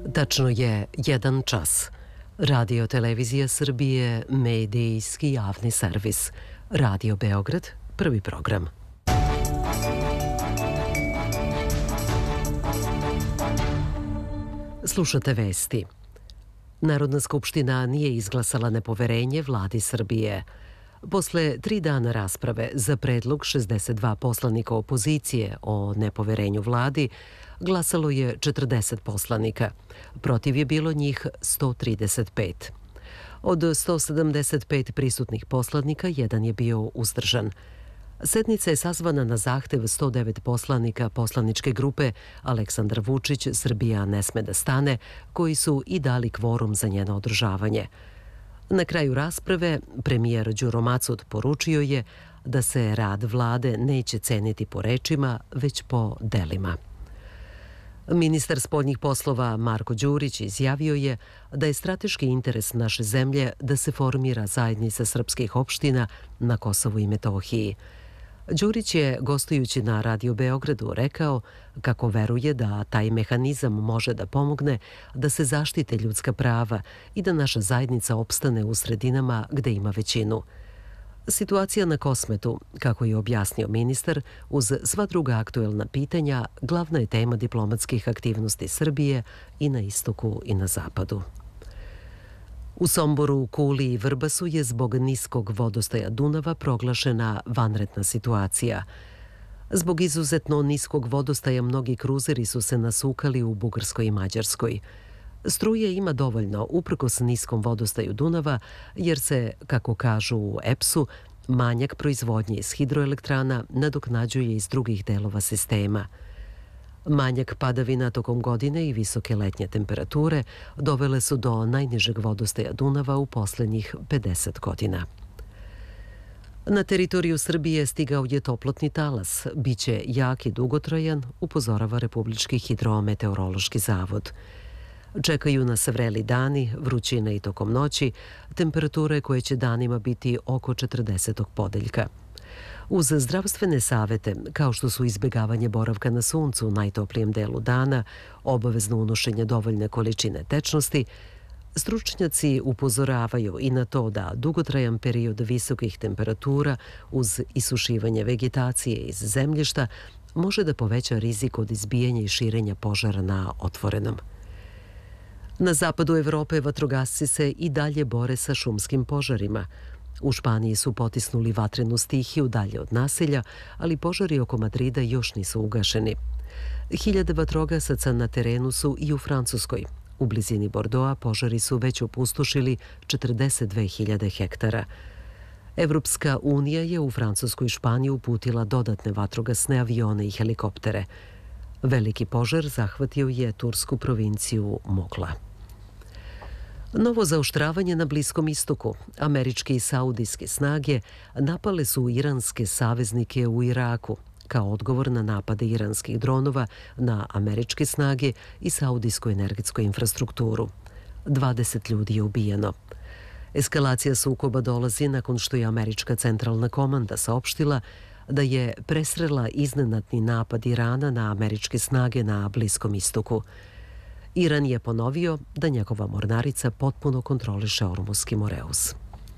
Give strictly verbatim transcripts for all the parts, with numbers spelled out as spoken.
Tačno je jedan čas. Radio Televizija Srbije, medijski javni servis. Radio Beograd, prvi program. Slušate vesti. Narodna skupština nije izglasala nepoverenje vladi Srbije. Posle tri dana rasprave za predlog šezdeset dva poslanika opozicije o nepoverenju vladi, glasalo je četrdeset poslanika. Protiv je bilo njih sto trideset pet. Od sto sedamdeset pet prisutnih poslanika, jedan je bio uzdržan. Sednica je sazvana na zahtev sto devet poslanika poslaničke grupe Aleksandar Vučić, Srbija ne sme da stane, koji su i dali kvorum za njeno održavanje. Na kraju rasprave, premijer Đuro Macud poručio je da se rad vlade neće ceniti po rečima, već po delima. Ministar spoljnih poslova Marko Đurić izjavio je da je strateški interes naše zemlje da se formira zajednica srpskih opština na Kosovu i Metohiji. Đurić je, gostujući na Radio Beogradu, rekao kako veruje da taj mehanizam može da pomogne da se zaštite ljudska prava i da naša zajednica opstane u sredinama gde ima većinu. Situacija na Kosmetu, kako je objasnio ministar, uz sva druga aktuelna pitanja, glavna je tema diplomatskih aktivnosti Srbije i na istoku i na zapadu. U Somboru, Kuli i Vrbasu je zbog niskog vodostaja Dunava proglašena vanredna situacija. Zbog izuzetno niskog vodostaja mnogi kruzeri su se nasukali u Bugarskoj i Mađarskoj. Struje ima dovoljno uprkos niskom vodostaju Dunava, jer se, kako kažu u E P S-u, manjak proizvodnje iz hidroelektrana nadoknađuje iz drugih delova sistema. Manjak padavina tokom godine i visoke letnje temperature dovele su do najnižeg vodostaja Dunava u poslednjih pedeset godina. Na teritoriju Srbije stigao je toplotni talas. Biće jak i dugotrajan, upozorava Republički hidrometeorološki zavod. Čekaju nas vreli dani, vrućina i tokom noći, temperature koje će danima biti oko četrdesetog podeljka. Uz zdravstvene savete, kao što su izbjegavanje boravka na suncu u najtoplijem delu dana, obavezno unošenje dovoljne količine tečnosti, stručnjaci upozoravaju i na to da dugotrajan period visokih temperatura uz isušivanje vegetacije iz zemljišta može da poveća rizik od izbijanja i širenja požara na otvorenom. Na zapadu Evrope vatrogasci se i dalje bore sa šumskim požarima. U Španiji su potisnuli vatrenu stihiju dalje od naselja, ali požari oko Madrida još nisu ugašeni. Hiljade vatrogasaca na terenu su i u Francuskoj. U blizini Bordoa požari su već opustošili četrdeset dve hiljade hektara. Evropska unija je u Francusku i Španiju uputila dodatne vatrogasne avione i helikoptere. Veliki požar zahvatio je tursku provinciju Mugla. Novo zaoštravanje na Bliskom istoku. Američke i saudijske snage napale su iranske saveznike u Iraku kao odgovor na napade iranskih dronova na američke snage i saudijsku energetsku infrastrukturu. dvadeset ljudi je ubijeno. Eskalacija sukoba dolazi nakon što je američka centralna komanda saopštila da je presrela iznenadni napad Irana na američke snage na Bliskom istoku. Iran je ponovio da njegova mornarica potpuno kontroliše Ormuski Moreus.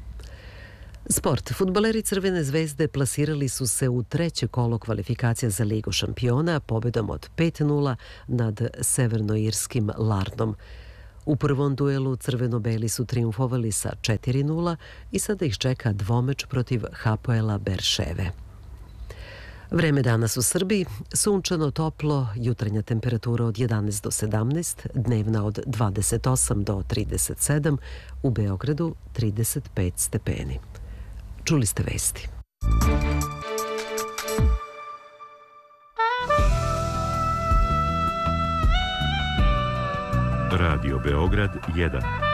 Sport. Fudbaleri Crvene zvezde plasirali su se u treće kolo kvalifikacija za Ligu šampiona pobedom od pet nula nad severnoirskim Larnom. U prvom duelu crveno-beli su triumfovali sa četiri nula i sada ih čeka dvomeč protiv Hapoela Berševe. Vreme danas u Srbiji, sunčano, toplo, jutarnja temperatura od jedanaest do sedamnaest, dnevna od dvadeset osam do trideset sedam, u Beogradu trideset pet stepeni. Čuli ste vesti. Radio Beograd jedan.